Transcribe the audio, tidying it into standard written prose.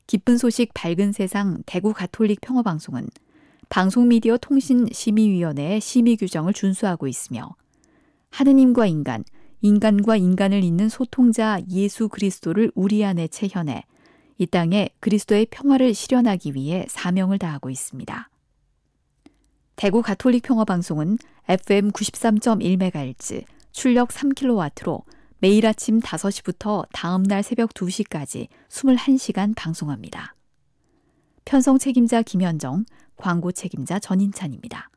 기쁜 소식 밝은 세상 대구 가톨릭 평화방송은 방송미디어 통신심의위원회의 심의 규정을 준수하고 있으며 하느님과 인간, 인간과 인간을 잇는 소통자 예수 그리스도를 우리 안에 체현해 이 땅에 그리스도의 평화를 실현하기 위해 사명을 다하고 있습니다. 대구 가톨릭 평화방송은 FM 93.1MHz, 출력 3kW로 매일 아침 5시부터 다음 날 새벽 2시까지 21시간 방송합니다. 편성 책임자 김현정, 광고 책임자 전인찬입니다.